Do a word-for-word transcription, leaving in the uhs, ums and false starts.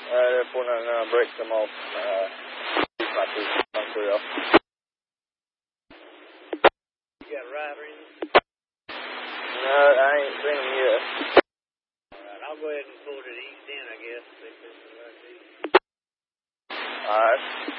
Uh, they're pulling on uh, break them off. Uh, my two come through off. You got a rider in? No, I ain't seen them yet. Alright, I'll go ahead and pull to the east end, I guess. Alright.